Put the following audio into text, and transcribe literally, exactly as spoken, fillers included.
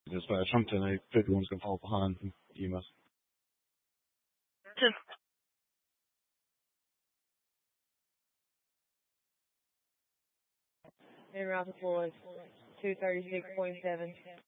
Dispatch, I'm ten eight, fifty-one's going to fall behind E M S. En route deployed, two thirty-six point seven.